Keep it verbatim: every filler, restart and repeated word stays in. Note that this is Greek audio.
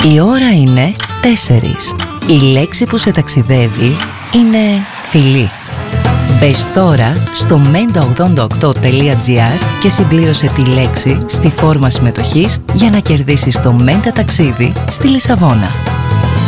Η ώρα είναι τέσσερις. Η λέξη που σε ταξιδεύει είναι φιλί. Μπες τώρα στο μέντα ογδόντα οκτώ τελεία τζι άρ και συμπλήρωσε τη λέξη στη φόρμα συμμετοχής για να κερδίσεις το Μέντα ταξίδι στη Λισαβόνα.